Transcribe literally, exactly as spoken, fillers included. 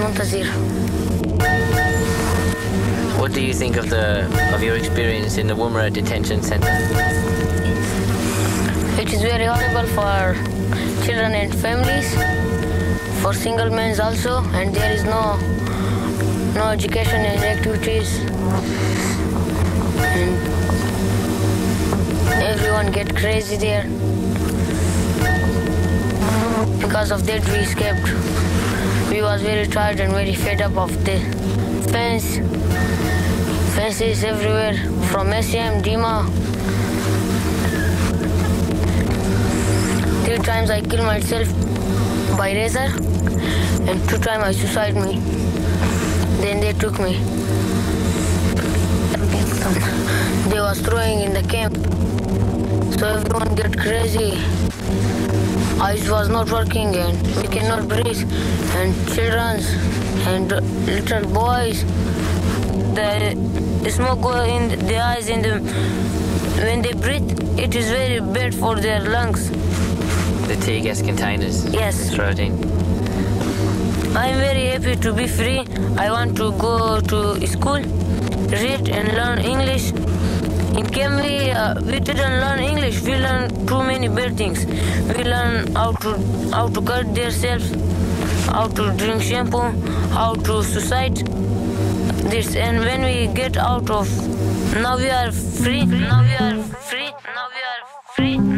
Muntazir. What do you think of the of your experience in the Woomera detention center? It is very horrible for children and families, for single men also, and there is no no education and activities, and everyone get crazy there. Because of that we escaped. We was very tired and very fed up of the fence. Fences everywhere from S M, Dima. Three times I killed myself by razor, and two times I suicide me. Then they took me. They was throwing in the camp, so everyone get crazy. Eyes was not working and we cannot breathe, and children and little boys, the, the smoke go in the eyes, and the, when they breathe, it is very bad for their lungs. The tear gas containers. Yes. Throw it in. I'm very happy to be free. I want to go to school, read and learn English. In camp we, uh, we didn't learn English. We learned too many bad things. We learned how to how to cut themselves, how to drink shampoo, how to suicide. This, and when we get out of, now we are free. Now we are free. Now we are free.